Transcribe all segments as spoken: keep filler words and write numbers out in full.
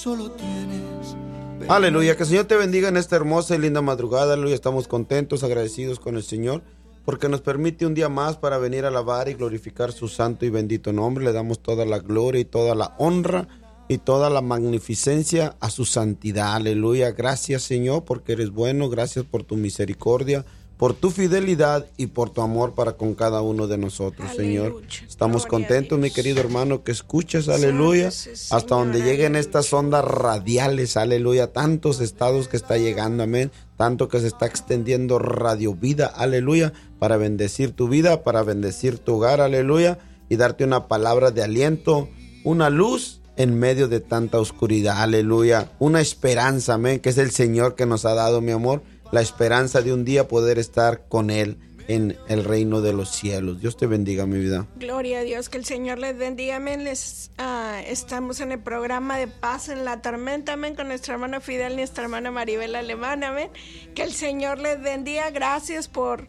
solo tienes. Aleluya, que el Señor te bendiga en esta hermosa y linda madrugada. Aleluya, estamos contentos, agradecidos con el Señor, porque nos permite un día más para venir a alabar y glorificar su santo y bendito nombre. Le damos toda la gloria y toda la honra y toda la magnificencia a su santidad. Aleluya, gracias Señor, porque eres bueno, gracias por tu misericordia, por tu fidelidad y por tu amor para con cada uno de nosotros. Aleluya. Señor. Estamos contentos, mi querido hermano, que escuchas, aleluya, hasta donde lleguen estas ondas radiales, aleluya, tantos estados que está llegando, amén, tanto que se está extendiendo Radio Vida, aleluya, para bendecir tu vida, para bendecir tu hogar, aleluya, y darte una palabra de aliento, una luz en medio de tanta oscuridad, aleluya, una esperanza, amén, que es el Señor que nos ha dado, mi amor, la esperanza de un día poder estar con Él en el reino de los cielos. Dios te bendiga, mi vida. Gloria a Dios, que el Señor les bendiga, amén. Les, uh, estamos en el programa de Paz en la Tormenta, amén, con nuestra hermana Fidel y nuestra hermana Maribel Alemán, amén. Que el Señor les bendiga, gracias por,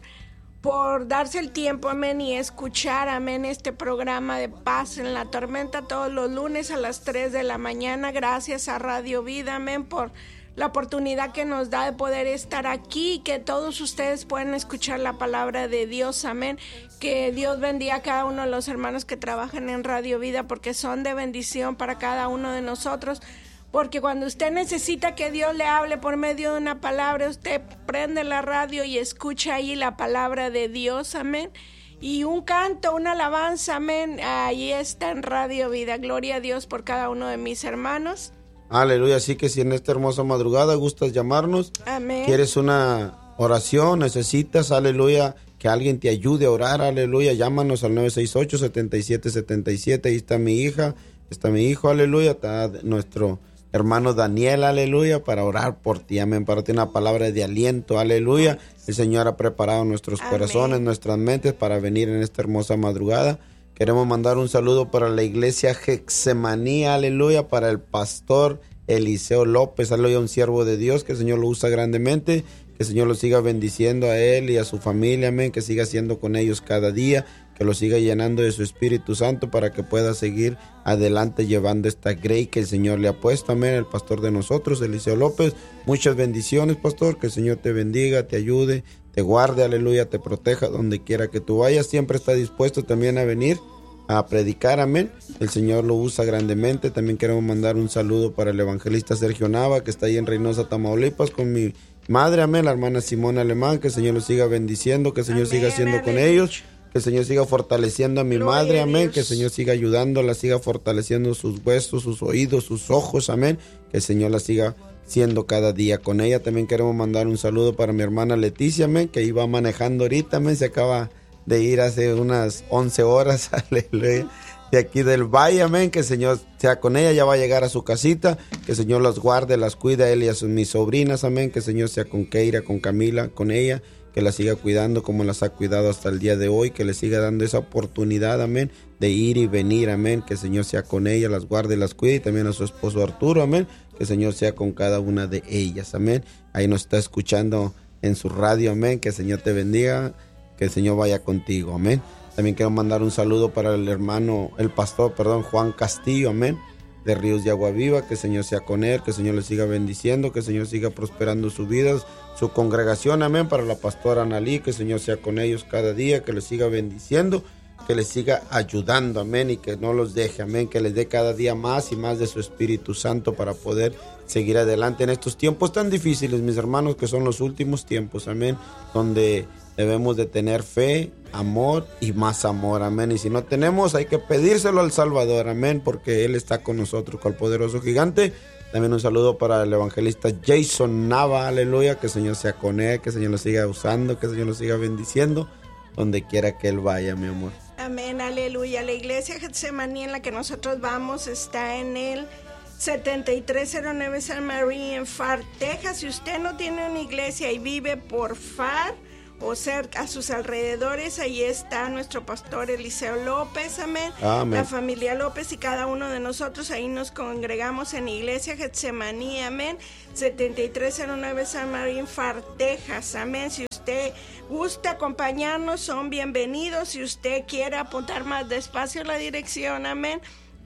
por darse el tiempo, amén, y escuchar, amén, este programa de Paz en la Tormenta todos los lunes a las tres de la mañana. Gracias a Radio Vida, amén, por la oportunidad que nos da de poder estar aquí, que todos ustedes puedan escuchar la palabra de Dios, amén. Que Dios bendiga a cada uno de los hermanos que trabajan en Radio Vida, porque son de bendición para cada uno de nosotros, porque cuando usted necesita que Dios le hable por medio de una palabra, usted prende la radio y escucha ahí la palabra de Dios, amén. Y un canto, una alabanza, amén, ahí está en Radio Vida. Gloria a Dios por cada uno de mis hermanos. Aleluya, así que si en esta hermosa madrugada gustas llamarnos, amén, quieres una oración, necesitas, aleluya, que alguien te ayude a orar, aleluya, llámanos al nueve seis ocho, siete siete siete siete, ahí está mi hija, está mi hijo, aleluya, está nuestro hermano Daniel, aleluya, para orar por ti, amén, para tener una palabra de aliento, aleluya. El Señor ha preparado nuestros amén. Corazones, nuestras mentes para venir en esta hermosa madrugada. Queremos mandar un saludo para la iglesia Getsemaní, aleluya, para el pastor Eliseo López, aleluya, un siervo de Dios, que el Señor lo usa grandemente, que el Señor lo siga bendiciendo a él y a su familia, amén, que siga siendo con ellos cada día, que lo siga llenando de su Espíritu Santo para que pueda seguir adelante llevando esta grey que el Señor le ha puesto, amén, el pastor de nosotros, Eliseo López. Muchas bendiciones, pastor, que el Señor te bendiga, te ayude, te guarde, aleluya, te proteja donde quiera que tú vayas, siempre está dispuesto también a venir a predicar, amén. El Señor lo usa grandemente. También queremos mandar un saludo para el evangelista Sergio Nava, que está ahí en Reynosa, Tamaulipas, con mi madre, amén, la hermana Simona Alemán, que el Señor los siga bendiciendo, que el Señor amén, siga siendo con ellos, que el Señor siga fortaleciendo a mi Gloria madre, amén, que el Señor siga ayudándola, siga fortaleciendo sus huesos, sus oídos, sus ojos, amén, que el Señor la siga siendo cada día con ella. También queremos mandar un saludo para mi hermana Leticia, amén, que iba manejando ahorita, amén, se acaba de ir hace unas once horas, aleluya, de aquí del valle, amén, que el Señor sea con ella, ya va a llegar a su casita, que el Señor las guarde, las cuide a él y a sus, mis sobrinas, amén, que el Señor sea con Keira, con Camila, con ella, que la siga cuidando como las ha cuidado hasta el día de hoy, que le siga dando esa oportunidad, amén, de ir y venir, amén, que el Señor sea con ella, las guarde, las cuide, y también a su esposo Arturo, amén, que el Señor sea con cada una de ellas, amén. Ahí nos está escuchando en su radio, amén, que el Señor te bendiga, que el Señor vaya contigo, amén. También quiero mandar un saludo para el hermano, el pastor, perdón, Juan Castillo, amén, de Ríos de Agua Viva, que el Señor sea con él, que el Señor le siga bendiciendo, que el Señor siga prosperando su vida, su congregación, amén, para la pastora Analí, que el Señor sea con ellos cada día, que les siga bendiciendo, que les siga ayudando, amén, y que no los deje, amén, que les dé cada día más y más de su Espíritu Santo para poder seguir adelante en estos tiempos tan difíciles, mis hermanos, que son los últimos tiempos, amén, donde debemos de tener fe, amor y más amor, amén. Y si no tenemos, hay que pedírselo al Salvador, amén, porque Él está con nosotros, con el poderoso gigante. También un saludo para el evangelista Jason Nava, aleluya, que el Señor sea con él, que el Señor lo siga usando, que el Señor lo siga bendiciendo, donde quiera que Él vaya, mi amor. Amén, aleluya. La iglesia Getsemaní en la que nosotros vamos está en el setenta y tres cero nueve San Marie en Far, Texas. Si usted no tiene una iglesia y vive por Far o cerca a sus alrededores, ahí está nuestro pastor Eliseo López, amén. amén, la familia López y cada uno de nosotros ahí nos congregamos en Iglesia Getsemaní, amén, setenta y tres cero nueve San Marín, Far, Texas, amén. Si usted gusta acompañarnos, son bienvenidos. Si usted quiere apuntar más despacio la dirección, amén,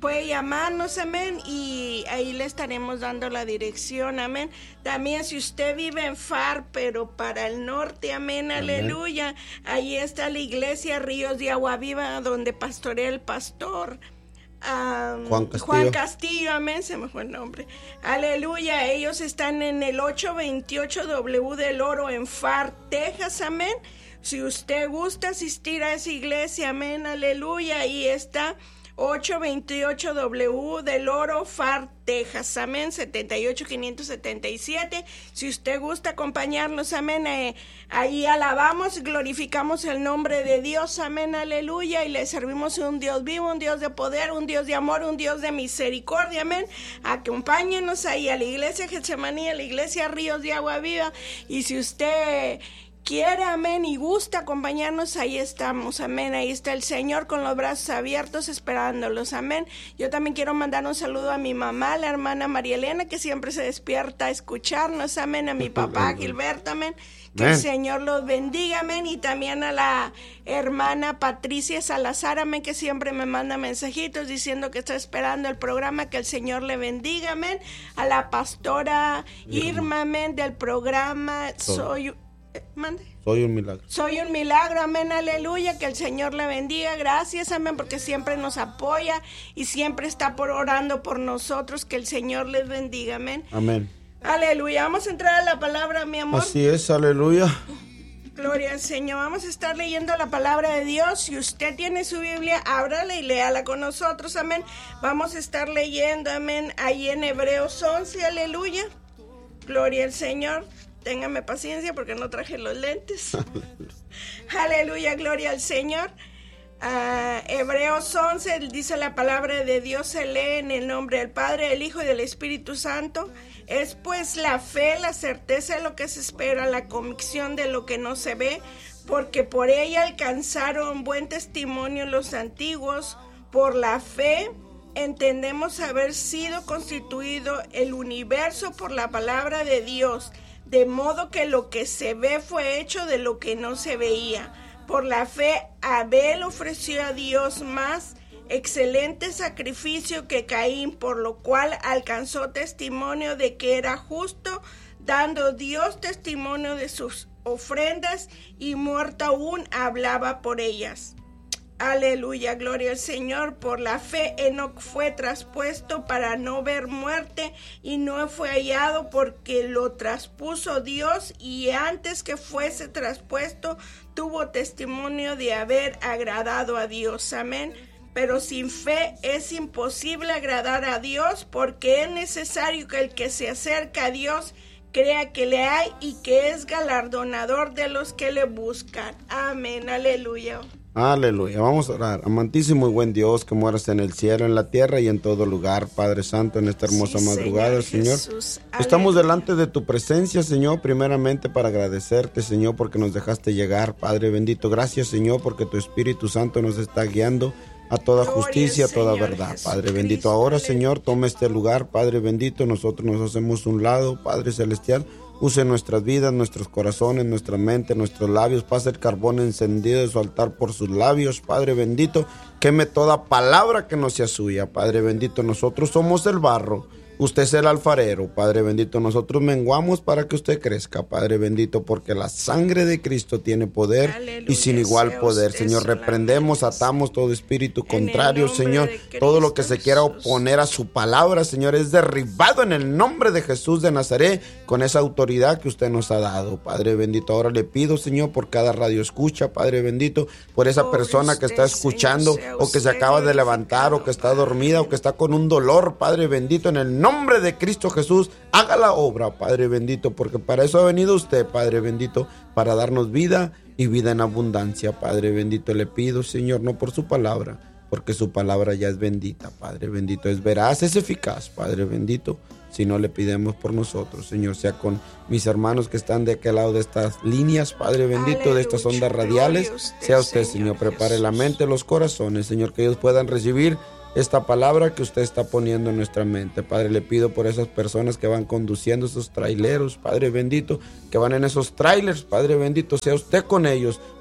puede llamarnos, amén, y ahí le estaremos dando la dirección, amén. También si usted vive en F A R, pero para el norte, amén, amén. Aleluya, ahí está la iglesia Ríos de Agua Viva, donde pastorea el pastor Um, Juan Castillo. Juan Castillo, amén, se me fue el nombre. Aleluya, ellos están en el ocho veintiocho W del Oro en F A R, Texas, amén. Si usted gusta asistir a esa iglesia, amén, aleluya, ahí está ocho veintiocho W del Oro, F A R, Texas, amén, setenta y ocho quinientos setenta y siete. Si usted gusta acompañarnos, amén, eh, ahí alabamos y glorificamos el nombre de Dios, amén, aleluya, y le servimos a un Dios vivo, un Dios de poder, un Dios de amor, un Dios de misericordia, amén. Acompáñenos ahí a la iglesia Getsemaní, a la iglesia Ríos de Agua Viva, y si usted quiere, amén, y gusta acompañarnos, ahí estamos, amén, ahí está el Señor con los brazos abiertos esperándolos, amén. Yo también quiero mandar un saludo a mi mamá, la hermana María Elena, que siempre se despierta a escucharnos, amén, a mi papá Gilberto, amén, que amén. El Señor los bendiga, amén, y también a la hermana Patricia Salazar, amén, que siempre me manda mensajitos diciendo que está esperando el programa, que el Señor le bendiga, amén, a la pastora Irma, amén, del programa Soy... Mande. Soy un milagro. Soy un milagro, amén, aleluya, que el Señor le bendiga, gracias, amén, porque siempre nos apoya y siempre está por orando por nosotros, que el Señor les bendiga, amén. Amén. Aleluya, vamos a entrar a la palabra, mi amor. Así es, aleluya. Gloria al Señor, vamos a estar leyendo la palabra de Dios. Si usted tiene su Biblia, ábrala y léala con nosotros, amén. Vamos a estar leyendo, amén, ahí en Hebreos once, aleluya. Gloria al Señor. Téngame paciencia porque no traje los lentes. Aleluya, gloria al Señor. Uh, Hebreos once dice la palabra de Dios, se lee en el nombre del Padre, del Hijo y del Espíritu Santo. Es pues la fe, la certeza de lo que se espera, la convicción de lo que no se ve, porque por ella alcanzaron buen testimonio los antiguos. Por la fe entendemos haber sido constituido el universo por la palabra de Dios, de modo que lo que se ve fue hecho de lo que no se veía. Por la fe, Abel ofreció a Dios más excelente sacrificio que Caín, por lo cual alcanzó testimonio de que era justo, dando Dios testimonio de sus ofrendas, y muerto aún hablaba por ellas. Aleluya, gloria al Señor. Por la fe Enoc fue traspuesto para no ver muerte y no fue hallado porque lo traspuso Dios, y antes que fuese traspuesto tuvo testimonio de haber agradado a Dios. Amén. Pero sin fe es imposible agradar a Dios, porque es necesario que el que se acerca a Dios crea que le hay y que es galardonador de los que le buscan. Amén, aleluya. Aleluya, vamos a orar. Amantísimo y buen Dios, que moras en el cielo, en la tierra y en todo lugar, Padre Santo, en esta hermosa sí, madrugada, Señor, Señor. Estamos delante de tu presencia, Señor, primeramente para agradecerte, Señor, porque nos dejaste llegar, Padre bendito. Gracias, Señor, porque tu Espíritu Santo nos está guiando a toda justicia, a toda verdad, Padre bendito. Ahora, Señor, toma este lugar, Padre bendito, nosotros nos hacemos un lado, Padre celestial. Use nuestras vidas, nuestros corazones, nuestra mente, nuestros labios. Pase el carbón encendido de su altar por sus labios, Padre bendito. Queme toda palabra que no sea suya, Padre bendito. Nosotros somos el barro, usted es el alfarero, Padre bendito. Nosotros menguamos para que usted crezca, Padre bendito, porque la sangre de Cristo tiene poder. Aleluya, y sin igual poder, Señor. Reprendemos, atamos todo espíritu contrario, Señor. Todo lo que se quiera oponer a su palabra, Señor, es derribado en el nombre de Jesús de Nazaret, con esa autoridad que usted nos ha dado, Padre bendito. Ahora le pido, Señor, por cada radio escucha, Padre bendito, por esa persona que está escuchando, o que se acaba de levantar, o que está dormida, o que está con un dolor, Padre bendito, en el nombre de Cristo Jesús, haga la obra, Padre bendito, porque para eso ha venido usted, Padre bendito, para darnos vida y vida en abundancia, Padre bendito. Le pido, Señor, no por su palabra, porque su palabra ya es bendita, Padre bendito, es veraz, es eficaz, Padre bendito. Si no, le pidemos por nosotros, Señor, sea con mis hermanos que están de aquel lado de estas líneas, Padre bendito, Aleluya, de estas ondas radiales, usted, sea usted, Señor, prepare Jesús. La mente, los corazones, Señor, que ellos puedan recibir esta palabra que usted está poniendo en nuestra mente. Padre, le pido por esas personas que van conduciendo esos traileros, Padre bendito, que van en esos trailers, Padre bendito, sea usted con ellos,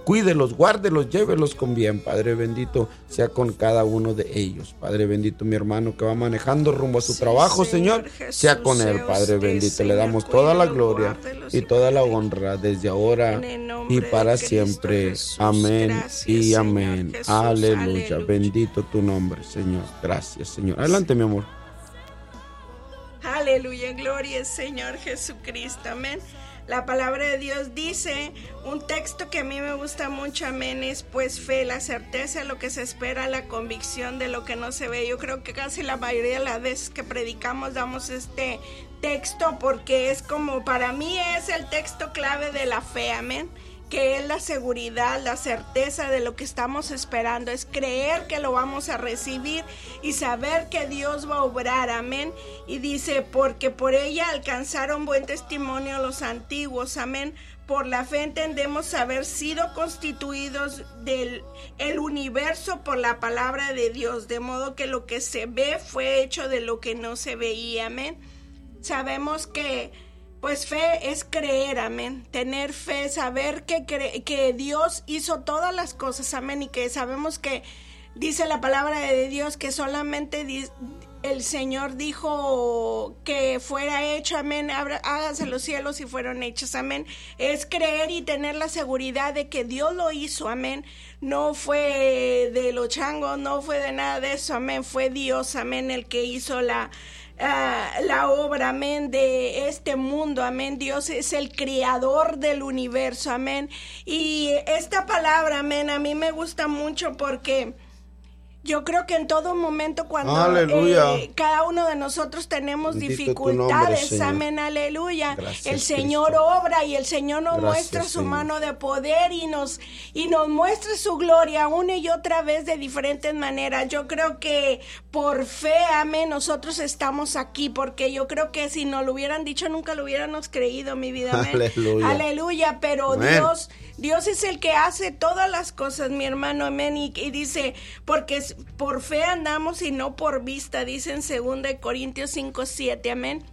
Cuídelos, guárdelos, llévelos con bien, Padre bendito, sea con cada uno de ellos. Padre bendito, mi hermano que va manejando rumbo a su sí, trabajo, Señor, Jesús, sea con él, Padre bendito. Señor, le damos toda la gloria y toda la honra desde ahora y para siempre. Jesús, amén gracias, y amén. Jesús, aleluya. aleluya. Bendito tu nombre, Señor. Gracias, Señor. Adelante, mi amor. Aleluya, gloria al Señor Jesucristo, amén. La palabra de Dios dice, un texto que a mí me gusta mucho, amén, es pues fe, la certeza de lo que se espera, la convicción de lo que no se ve. Yo creo que casi la mayoría de las veces que predicamos damos este texto porque es como, para mí es el texto clave de la fe, amén, que es la seguridad, la certeza de lo que estamos esperando, es creer que lo vamos a recibir y saber que Dios va a obrar, amén. Y dice, porque por ella alcanzaron buen testimonio los antiguos, amén. Por la fe entendemos haber sido constituidos del el universo por la palabra de Dios, de modo que lo que se ve fue hecho de lo que no se veía, amén. Sabemos que pues fe es creer, amén, tener fe, saber que, cre- que Dios hizo todas las cosas, amén, y que sabemos que dice la palabra de Dios que solamente di- el Señor dijo que fuera hecho, amén, háganse los cielos y fueron hechos, amén, es creer y tener la seguridad de que Dios lo hizo, amén, no fue de los changos, no fue de nada de eso, amén, fue Dios, amén, el que hizo la Uh, la obra, amén, de este mundo, amén. Dios es el creador del universo, amén. Y esta palabra, amén, a mí me gusta mucho porque yo creo que en todo momento cuando eh, cada uno de nosotros tenemos Bendito dificultades, nombre, amén, aleluya, Gracias, el Señor Cristo. Obra y el Señor nos Gracias, muestra su Señor. Mano de poder y nos, y nos muestra su gloria una y otra vez de diferentes maneras. Yo creo que por fe, amén, nosotros estamos aquí, porque yo creo que si nos lo hubieran dicho nunca lo hubiéramos creído, mi vida, amén. Aleluya, aleluya pero amén. Dios... Dios es el que hace todas las cosas, mi hermano, amén, y, y dice, porque por fe andamos y no por vista, dice en segunda de Corintios cinco, siete, amén,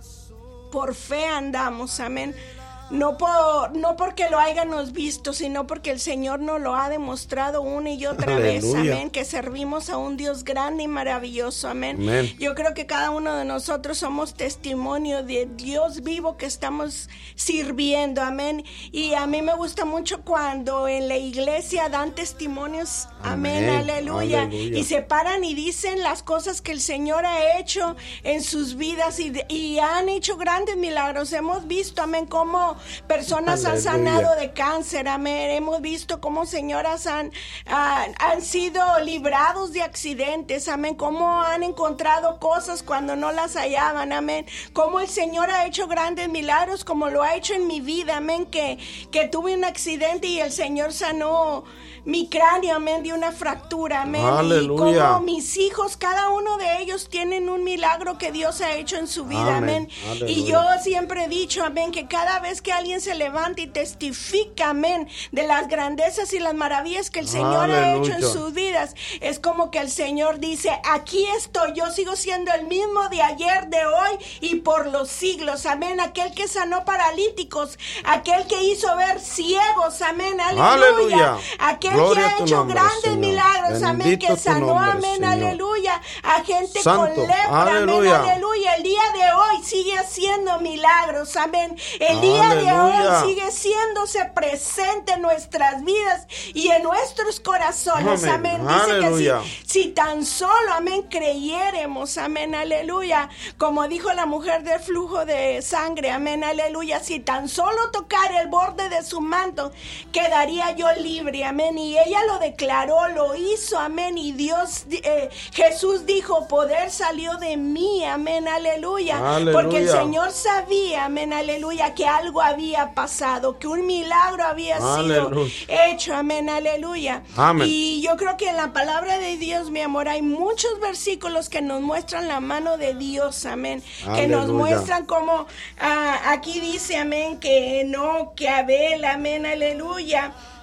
por fe andamos, amén, no por no porque lo hayamos visto, sino porque el Señor nos lo ha demostrado una y otra Aleluya. Vez, amén, que servimos a un Dios grande y maravilloso, amén. amén. Yo creo que cada uno de nosotros somos testimonio de Dios vivo que estamos sirviendo, amén. Y a mí me gusta mucho cuando en la iglesia dan testimonios, amén, amén. Aleluya. Aleluya, y se paran y dicen las cosas que el Señor ha hecho en sus vidas y, y han hecho grandes milagros. Hemos visto, amén, cómo personas Aleluya. Han sanado de cáncer, amén. Hemos visto cómo señoras han, han, han sido librados de accidentes, amén. Cómo han encontrado cosas cuando no las hallaban, amén. Cómo el Señor ha hecho grandes milagros, como lo ha hecho en mi vida, amén. Que, que tuve un accidente y el Señor sanó mi cráneo, amén, de una fractura, amén. Aleluya. Y como mis hijos, cada uno de ellos tienen un milagro que Dios ha hecho en su vida, amén. amén. Y yo siempre he dicho, amén, que cada vez que alguien se levanta y testifica, amén, de las grandezas y las maravillas que el Señor Aleluya. Ha hecho en sus vidas, es como que el Señor dice, aquí estoy, yo sigo siendo el mismo de ayer, de hoy y por los siglos, amén. Aquel que sanó paralíticos, aquel que hizo ver ciegos, amén, aleluya. Aleluya. Aquel Gloria que ha hecho nombre, grandes Señor. Milagros, Bendito amén, que sanó, nombre, amén, Señor. Aleluya, a gente Santo. Con lepra, aleluya. Amén, aleluya, el día de hoy sigue haciendo milagros, amén, el día aleluya. De hoy sigue siéndose presente en nuestras vidas y en nuestros corazones, amén, amén. Dice aleluya. Que si, si tan solo, amén, creyéremos, amén, aleluya, como dijo la mujer del flujo de sangre, amén, aleluya, si tan solo tocar el borde de su manto, quedaría yo libre, amén. Y ella lo declaró, lo hizo, amén. Y Dios, eh, Jesús dijo, poder salió de mí, amén, aleluya. aleluya. Porque el Señor sabía, amén, aleluya, que algo había pasado, que un milagro había aleluya. Sido hecho, amén, aleluya. Amén. Y yo creo que en la palabra de Dios, mi amor, hay muchos versículos que nos muestran la mano de Dios, amén. Aleluya. Que nos muestran como, uh, aquí dice, amén, que no, que Abel, amén, aleluya.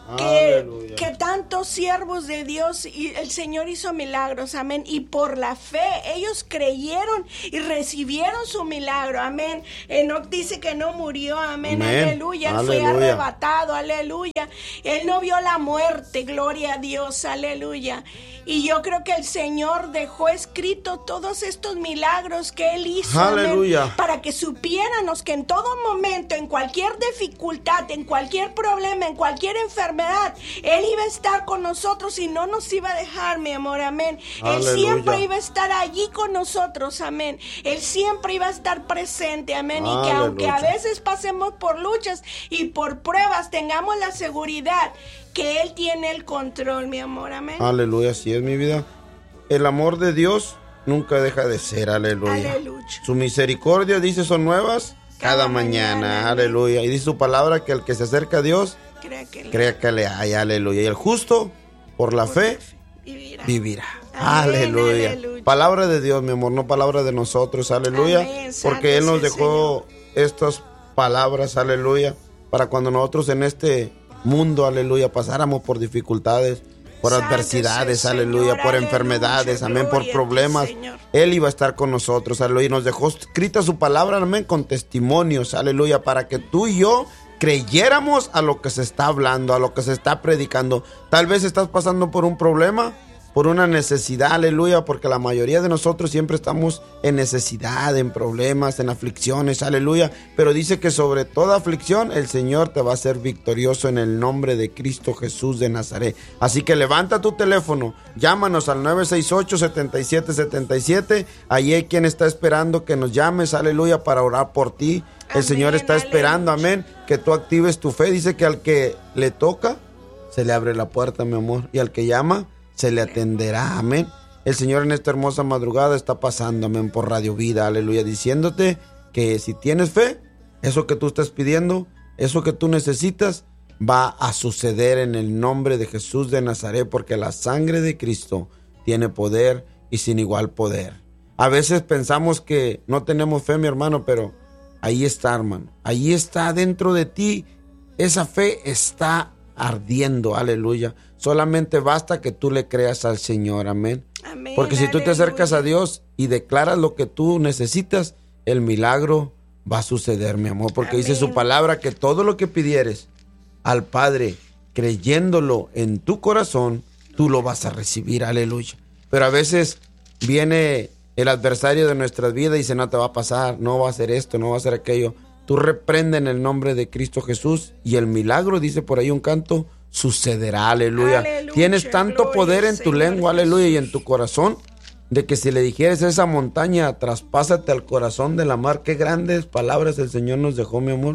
Que, que tantos siervos de Dios y el Señor hizo milagros, amén, y por la fe ellos creyeron y recibieron su milagro, amén. Enoc dice que no murió, amén, amén. Aleluya, aleluya, fue arrebatado, aleluya, él no vio la muerte, gloria a Dios, aleluya. Y yo creo que el Señor dejó escrito todos estos milagros que Él hizo, aleluya, amén, para que supiéramos que en todo momento, en cualquier dificultad, en cualquier problema, en cualquier enfermedad, Él iba a estar con nosotros y no nos iba a dejar, mi amor, amén. Aleluya. Él siempre iba a estar allí con nosotros, amén. Él siempre iba a estar presente, amén. Aleluya. Y que aunque a veces pasemos por luchas y por pruebas, tengamos la seguridad que Él tiene el control, mi amor, amén. Aleluya, así es mi vida. El amor de Dios nunca deja de ser, aleluya. Aleluya. Su misericordia, dice, son nuevas cada, cada mañana, mañana, aleluya. Y dice su palabra que el que se acerca a Dios, crea que, crea que le hay, aleluya. Y el justo, por la por fe, fe vivirá. vivirá. Amén, aleluya. aleluya. Palabra de Dios, mi amor, no palabra de nosotros, aleluya. Amén, porque Él nos dejó Señor. Estas palabras, aleluya, para cuando nosotros en este mundo, aleluya, pasáramos por dificultades, por Santo adversidades, aleluya, Señor, por aleluya, enfermedades, amén, por problemas, ti, Él iba a estar con nosotros, aleluya, y nos dejó escrita su palabra, amén, con testimonios, aleluya, para que tú y yo creyéramos a lo que se está hablando, a lo que se está predicando. Tal vez estás pasando por un problema, por una necesidad, aleluya, porque la mayoría de nosotros siempre estamos en necesidad, en problemas, en aflicciones, aleluya, pero dice que sobre toda aflicción el Señor te va a hacer victorioso en el nombre de Cristo Jesús de Nazaret. Así que levanta tu teléfono, llámanos al nueve seis ocho, siete siete siete siete, ahí hay quien está esperando que nos llames, aleluya, para orar por ti. El amén, Señor está esperando, amén, que tú actives tu fe. Dice que al que le toca, se le abre la puerta, mi amor, y al que llama, se le atenderá, amén. El Señor en esta hermosa madrugada está pasando, amén, por Radio Vida, aleluya, diciéndote que si tienes fe, eso que tú estás pidiendo, eso que tú necesitas, va a suceder en el nombre de Jesús de Nazaret, porque la sangre de Cristo tiene poder y sin igual poder. A veces pensamos que no tenemos fe, mi hermano, pero ahí está, hermano, ahí está dentro de ti, esa fe está ardiendo, aleluya. Solamente basta que tú le creas al Señor, amén. Amén, porque si aleluya. Tú te acercas a Dios y declaras lo que tú necesitas, el milagro va a suceder, mi amor, porque amén. Dice su palabra que todo lo que pidieres al Padre, creyéndolo en tu corazón, tú lo vas a recibir, aleluya. Pero a veces viene el adversario de nuestras vidas y dice, no te va a pasar, no va a hacer esto, no va a hacer aquello. Tú reprende en el nombre de Cristo Jesús y el milagro, dice por ahí un canto, sucederá, aleluya. Aleluya. Tienes tanto poder en tu lengua, aleluya, y en tu corazón, de que si le dijeres a esa montaña, traspásate al corazón de la mar. Qué grandes palabras el Señor nos dejó, mi amor.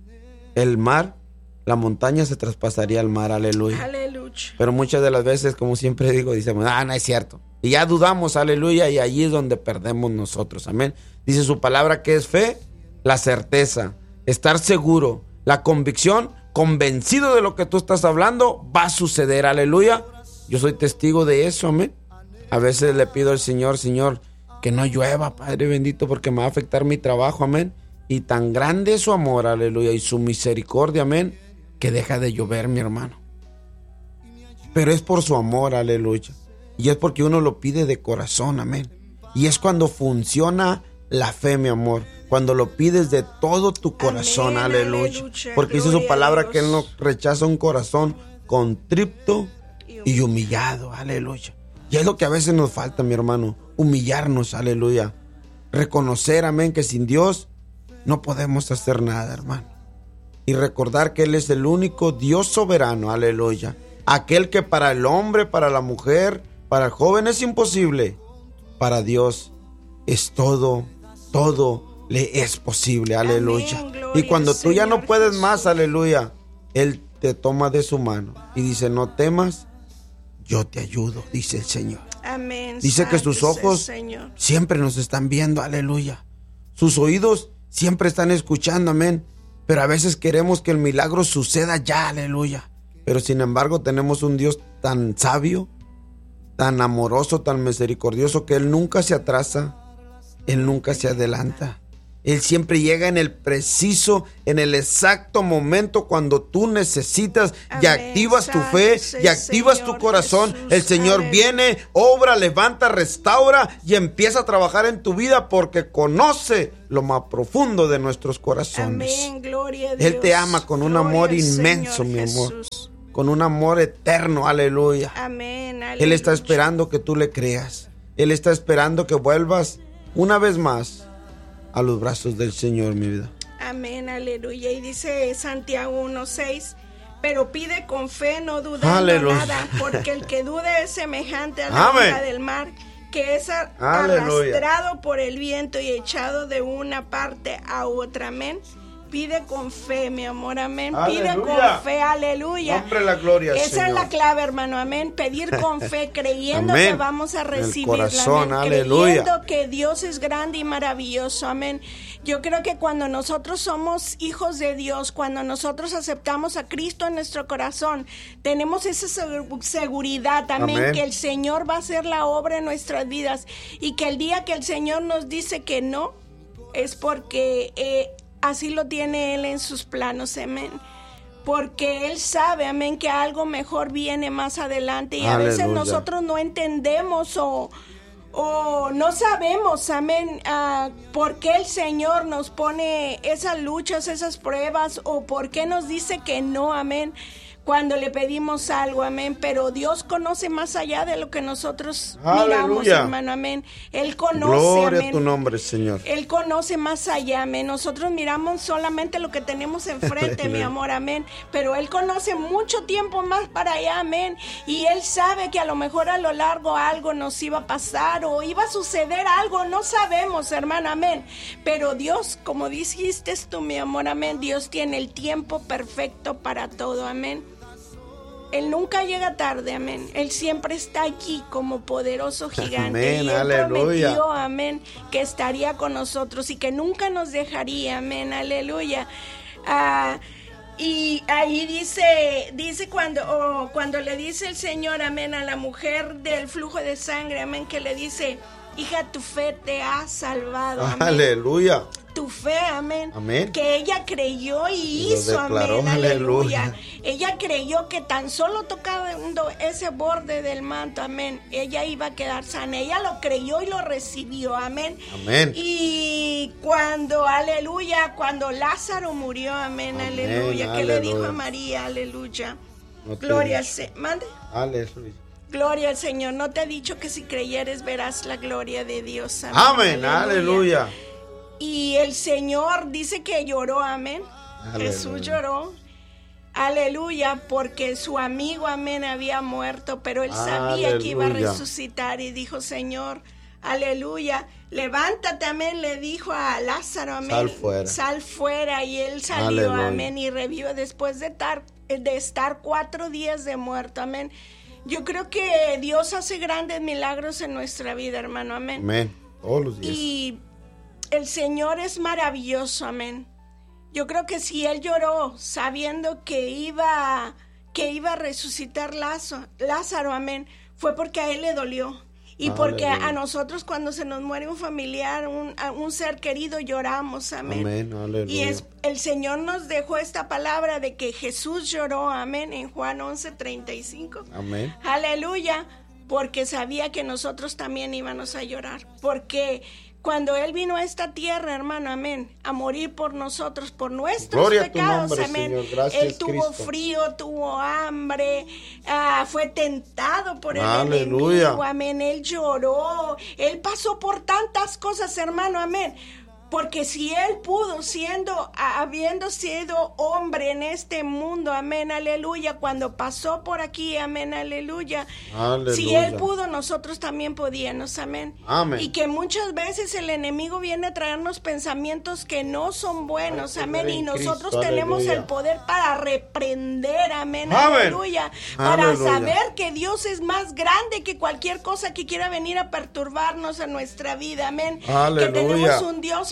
El mar, la montaña se traspasaría al mar, aleluya. Aleluya. Pero muchas de las veces, como siempre digo, decimos, ah, no es cierto. Y ya dudamos, aleluya, y allí es donde perdemos nosotros, amén. Dice su palabra que es fe, la certeza, estar seguro, la convicción, convencido de lo que tú estás hablando, va a suceder, aleluya. Yo soy testigo de eso, amén. A veces le pido al Señor, Señor, que no llueva, Padre bendito, porque me va a afectar mi trabajo, amén. Y tan grande es su amor, aleluya, y su misericordia, amén, que deja de llover, mi hermano. Pero es por su amor, aleluya. Y es porque uno lo pide de corazón, amén. Y es cuando funciona la fe, mi amor, cuando lo pides de todo tu corazón, amén, aleluya. aleluya. Porque dice su palabra que Él no rechaza un corazón contrito y humillado, aleluya. Y es lo que a veces nos falta, mi hermano, humillarnos, aleluya. Reconocer, amén, que sin Dios no podemos hacer nada, hermano. Y recordar que Él es el único Dios soberano, aleluya. Aquel que para el hombre, para la mujer, para el joven es imposible. Para Dios es todo, todo le es posible, aleluya. Amén, y cuando tú ya no puedes más, aleluya, Él te toma de su mano y dice, no temas, yo te ayudo, dice el Señor. Amén. Dice que sus ojos siempre nos están viendo, aleluya. Sus oídos siempre están escuchando, amén. Pero a veces queremos que el milagro suceda ya, aleluya. Pero sin embargo tenemos un Dios tan sabio, tan amoroso, tan misericordioso, que Él nunca se atrasa, Él nunca se adelanta. Él siempre llega en el preciso, en el exacto momento cuando tú necesitas. Amén. Y activas tu fe, y activas Señor tu corazón. Jesús. El Señor Amén. Viene, obra, levanta, restaura y empieza a trabajar en tu vida porque conoce lo más profundo de nuestros corazones. Amén. Gloria a Dios. Él te ama con un Gloria amor inmenso, mi amor. Jesús. Con un amor eterno, aleluya. Amén. Aleluya. Él está esperando que tú le creas. Él está esperando que vuelvas una vez más a los brazos del Señor, mi vida. Amén, aleluya. Y dice Santiago uno seis, pero pide con fe, no dudando aleluya. Nada, porque el que dude es semejante a la onda del mar, que es aleluya. Arrastrado por el viento y echado de una parte a otra. Amén. Pide con fe, mi amor, amén. Aleluya. Pide con fe, aleluya. Nombre la gloria, Esa Señor. Es la clave, hermano, amén. Pedir con fe, creyendo que vamos a recibirla, corazón, amén. Aleluya. Creyendo que Dios es grande y maravilloso, amén. Yo creo que cuando nosotros somos hijos de Dios, cuando nosotros aceptamos a Cristo en nuestro corazón, tenemos esa seguridad, amén, amén, que el Señor va a hacer la obra en nuestras vidas y que el día que el Señor nos dice que no, es porque eh, así lo tiene Él en sus planos, amén. Porque Él sabe, amén, que algo mejor viene más adelante. Y Aleluya. A veces nosotros no entendemos o, o no sabemos, amén, uh, por qué el Señor nos pone esas luchas, esas pruebas, o por qué nos dice que no, amén, cuando le pedimos algo, amén. Pero Dios conoce más allá de lo que nosotros Aleluya. Miramos, hermano, amén. Él conoce, Gloria amén. a tu nombre, Señor. Él conoce más allá, amén. Nosotros miramos solamente lo que tenemos enfrente, mi amor, amén. Pero Él conoce mucho tiempo más para allá, amén. Y Él sabe que a lo mejor a lo largo algo nos iba a pasar o iba a suceder algo, no sabemos, hermano, amén. Pero Dios, como dijiste tú, mi amor, amén, Dios tiene el tiempo perfecto para todo, amén. Él nunca llega tarde, amén. Él siempre está aquí como poderoso gigante. Amén, y Él aleluya. prometió, amén, que estaría con nosotros y que nunca nos dejaría, amén, aleluya. Ah, y ahí dice, dice cuando, oh, cuando le dice el Señor, amén, a la mujer del flujo de sangre, amén, que le dice, hija, tu fe te ha salvado, amén. Aleluya. Tu fe, amén, amén, que ella creyó y, y hizo, declaró, amén, aleluya. aleluya. Ella creyó que tan solo tocando ese borde del manto, amén, ella iba a quedar sana. Ella lo creyó y lo recibió, amén. Amén. Y cuando, aleluya, cuando Lázaro murió, amén, amén aleluya, ¿qué aleluya. Le dijo a María? Aleluya. No Gloria al Señor. Mande. Aleluya. Gloria al Señor. No te he dicho que si creyeres verás la gloria de Dios. Amén. Amén. Aleluya. aleluya. Y el Señor dice que lloró, amén. Aleluya. Jesús lloró, aleluya, porque su amigo, amén, había muerto, pero él sabía aleluya. Que iba a resucitar y dijo, Señor, aleluya, levántate, amén, le dijo a Lázaro, amén. Sal fuera. Sal fuera, y él salió, aleluya. Amén, y revivió después de estar, de estar cuatro días de muerto, amén. Yo creo que Dios hace grandes milagros en nuestra vida, hermano, amén. Amén, todos los días. Y el Señor es maravilloso, amén. Yo creo que si Él lloró sabiendo que iba, que iba a resucitar Lázaro, Lázaro, amén, fue porque a Él le dolió. Y aleluya. Porque a nosotros cuando se nos muere un familiar, un, un ser querido, lloramos, amén. Amén, aleluya. Y es, el Señor nos dejó esta palabra de que Jesús lloró, amén, en Juan once treinta y cinco. Amén. Aleluya, porque sabía que nosotros también íbamos a llorar. Porque cuando Él vino a esta tierra, hermano, amén, a morir por nosotros, por nuestros Gloria pecados, nombre, amén. Señor. Gracias, Él tuvo Cristo. frío, tuvo hambre, uh, fue tentado por el Aleluya. enemigo, amén. Él lloró, Él pasó por tantas cosas, hermano, amén. Porque si Él pudo, siendo, habiendo sido hombre en este mundo, amén, aleluya, cuando pasó por aquí, amén, aleluya, aleluya. Si Él pudo, nosotros también podíamos, amén. Amén. Y que muchas veces el enemigo viene a traernos pensamientos que no son buenos, amén, y nosotros Cristo, tenemos aleluya. El poder para reprender, amén, amén. Aleluya, para aleluya. Saber que Dios es más grande que cualquier cosa que quiera venir a perturbarnos en nuestra vida, amén, aleluya. Que tenemos un Dios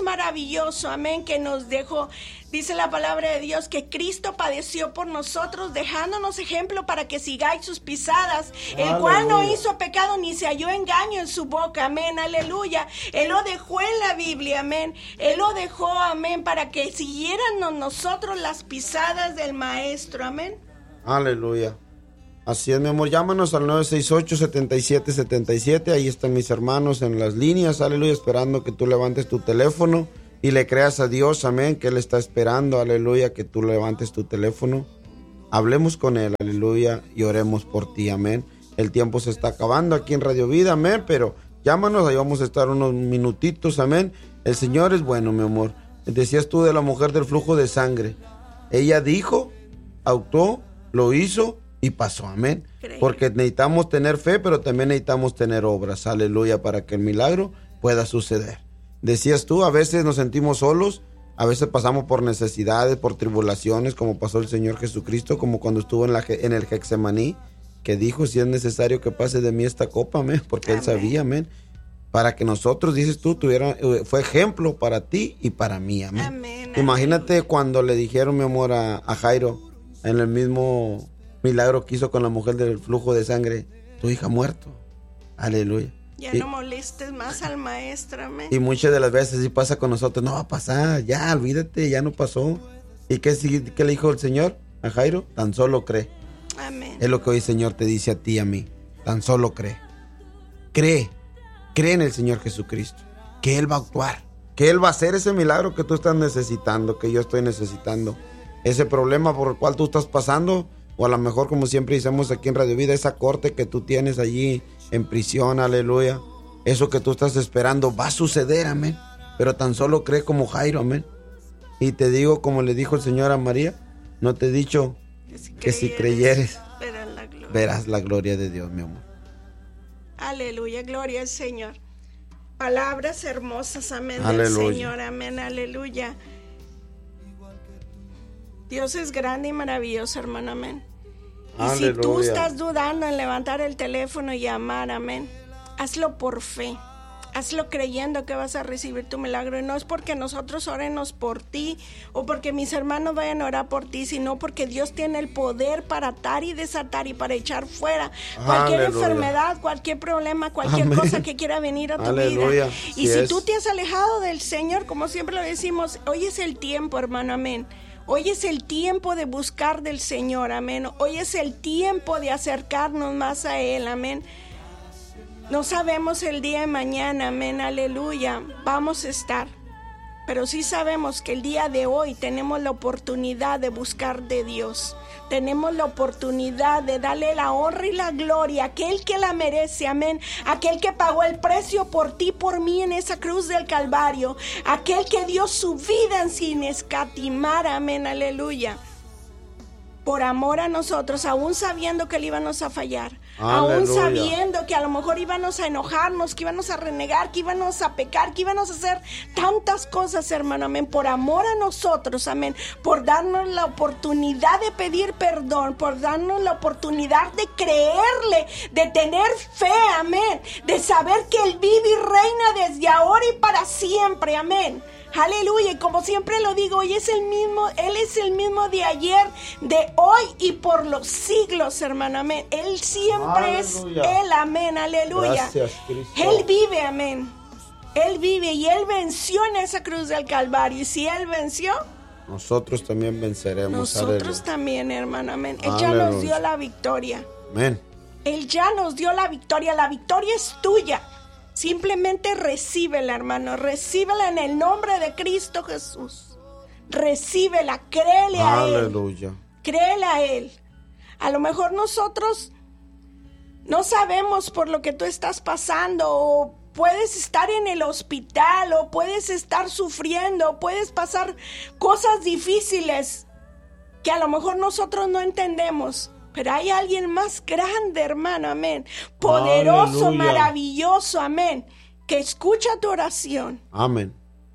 maravilloso, amén, que nos dejó. Dice la palabra de Dios que Cristo padeció por nosotros, dejándonos ejemplo para que sigáis sus pisadas, el aleluya. Cual no hizo pecado ni se halló engaño en su boca, amén, aleluya. Él lo dejó en la Biblia, amén. Él lo dejó, amén, para que siguiéramos nosotros las pisadas del Maestro, amén. Aleluya. Así es, mi amor, llámanos al nueve seis ocho, siete siete siete siete, ahí están mis hermanos en las líneas, aleluya, esperando que tú levantes tu teléfono y le creas a Dios, amén, que Él está esperando, aleluya, que tú levantes tu teléfono, hablemos con Él, aleluya, y oremos por ti, amén. El tiempo se está acabando aquí en Radio Vida, amén, pero llámanos, ahí vamos a estar unos minutitos, amén. El Señor es bueno, mi amor. Decías tú de la mujer del flujo de sangre, ella dijo, actuó, lo hizo y pasó, amén. Creo. Porque necesitamos tener fe, pero también necesitamos tener obras, aleluya, para que el milagro pueda suceder. Decías tú, a veces nos sentimos solos, a veces pasamos por necesidades, por tribulaciones, como pasó el Señor Jesucristo, como cuando estuvo en, la, en el Getsemaní, que dijo, si es necesario que pase de mí esta copa, amén, porque amén. Él sabía, amén, para que nosotros, dices tú, tuviera, fue ejemplo para ti y para mí, amén. Amén. Imagínate amén. Cuando le dijeron, mi amor, a, a Jairo, en el mismo milagro que hizo con la mujer del flujo de sangre, tu hija muerto, aleluya. Ya y, no molestes más al maestro, amén. Y muchas de las veces sí pasa con nosotros, no va a pasar, ya, olvídate, ya no pasó. ¿Y qué, qué le dijo el Señor a Jairo? Tan solo cree. Amén. Es lo que hoy el Señor te dice a ti y a mí, tan solo cree. Cree, cree en el Señor Jesucristo, que Él va a actuar, que Él va a hacer ese milagro que tú estás necesitando, que yo estoy necesitando. Ese problema por el cual tú estás pasando, o a lo mejor, como siempre decimos aquí en Radio Vida, esa corte que tú tienes allí en prisión, aleluya, eso que tú estás esperando va a suceder, amén, pero tan solo cree como Jairo, amén. Y te digo, como le dijo el Señor a María, no te he dicho que si, que si creyeres, verás la, verás la gloria de Dios, mi amor. Aleluya, gloria al Señor. Palabras hermosas, amén, aleluya. Del Señor, amén, aleluya. Dios es grande y maravilloso, hermano, amén. Y aleluya. Si tú estás dudando en levantar el teléfono y llamar, amén, hazlo por fe. Hazlo creyendo que vas a recibir tu milagro. Y no es porque nosotros oremos por ti o porque mis hermanos vayan a orar por ti, sino porque Dios tiene el poder para atar y desatar y para echar fuera cualquier aleluya. Enfermedad, cualquier problema, cualquier amén. Cosa que quiera venir a tu aleluya. Vida. Y sí si es. Tú te has alejado del Señor, como siempre lo decimos, hoy es el tiempo, hermano, amén. Hoy es el tiempo de buscar del Señor, amén. Hoy es el tiempo de acercarnos más a Él, amén. No sabemos el día de mañana, amén, aleluya, vamos a estar. Pero sí sabemos que el día de hoy tenemos la oportunidad de buscar de Dios. Tenemos la oportunidad de darle la honra y la gloria a aquel que la merece, amén. Aquel que pagó el precio por ti, por mí en esa cruz del Calvario. Aquel que dio su vida sin escatimar, amén, aleluya. Por amor a nosotros, aún sabiendo que le íbamos a fallar. Aleluya. Aún sabiendo que a lo mejor íbamos a enojarnos, que íbamos a renegar, que íbamos a pecar, que íbamos a hacer tantas cosas, hermano, amén, por amor a nosotros, amén, por darnos la oportunidad de pedir perdón, por darnos la oportunidad de creerle, de tener fe, amén, de saber que Él vive y reina desde ahora y para siempre, amén. Aleluya, y como siempre lo digo, hoy es el mismo, Él es el mismo de ayer, de hoy y por los siglos, hermano, amén. Él siempre aleluya. Es Él, amén, aleluya. Gracias, Cristo. Él vive, amén. Él vive y Él venció en esa cruz del Calvario. Y si Él venció, nosotros también venceremos. Nosotros aleluya. También, hermano, amén. Él aleluya. Ya nos dio la victoria. Amén. Él ya nos dio la victoria. La victoria es tuya. Simplemente recíbela, hermano, recíbela en el nombre de Cristo Jesús. Recíbela, créele a Él. Aleluya. Créele a Él. A lo mejor nosotros no sabemos por lo que tú estás pasando, o puedes estar en el hospital, o puedes estar sufriendo, o puedes pasar cosas difíciles que a lo mejor nosotros no entendemos. Pero hay alguien más grande, hermano, amén. Poderoso, aleluya. Maravilloso, amén. Que escucha tu oración. Amén.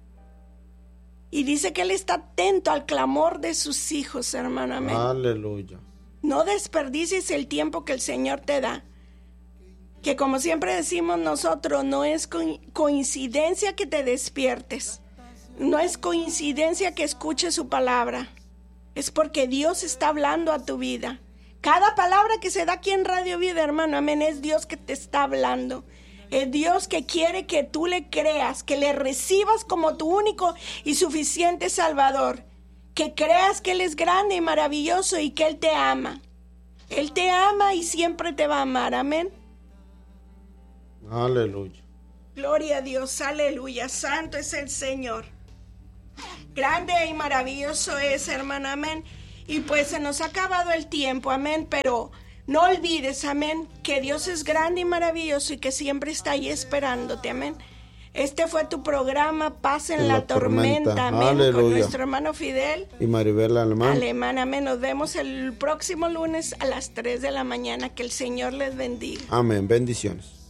Y dice que Él está atento al clamor de sus hijos, hermano, amén. Aleluya. No desperdicies el tiempo que el Señor te da. Que como siempre decimos nosotros, no es co- coincidencia que te despiertes. No es coincidencia que escuches su palabra. Es porque Dios está hablando a tu vida. Cada palabra que se da aquí en Radio Vida, hermano, amén, es Dios que te está hablando. Es Dios que quiere que tú le creas, que le recibas como tu único y suficiente Salvador. Que creas que Él es grande y maravilloso y que Él te ama. Él te ama y siempre te va a amar, amén. Aleluya. Gloria a Dios, aleluya. Santo es el Señor. Grande y maravilloso es, hermano, amén. Y pues se nos ha acabado el tiempo, amén, pero no olvides, amén, que Dios es grande y maravilloso y que siempre está ahí esperándote, amén. Este fue tu programa, Paz en, en la, la tormenta, tormenta, amén, aleluya. Con nuestro hermano Fidel y Maribel Alemán. Alemán, amén. Nos vemos el próximo lunes a las tres de la mañana. Que el Señor les bendiga. Amén, bendiciones.